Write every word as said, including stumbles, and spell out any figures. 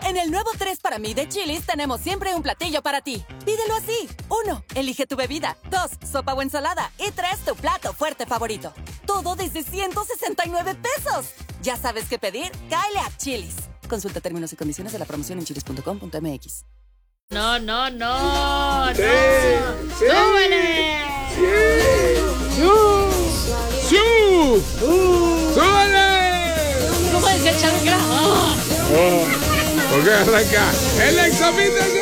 En el nuevo tres para mí de Chili's tenemos siempre un platillo para ti. Pídelo así. Uno, elige tu bebida. Dos, sopa o ensalada. Y tres, tu plato fuerte favorito. Todo desde ciento sesenta y nueve pesos. ¿Ya sabes qué pedir? Cáele a Chili's. Consulta términos y condiciones de la promoción en chilis punto com punto m x. No, no, no, Sí, no. sí. ¡Súbele! ¡Sí! ¡Sú! ¡Sú! ¡Súbele! ¿Cómo decía Chancla? ¡Oh! Oh, ¿por qué arranca? ¡El examen de